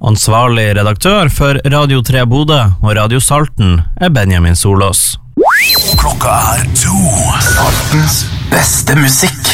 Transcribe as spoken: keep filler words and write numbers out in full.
Ansvarlig redaktør for Radio tre Bodø og Radio Salten er Benjamin Solås. Klokka er to. Saltens beste musikk.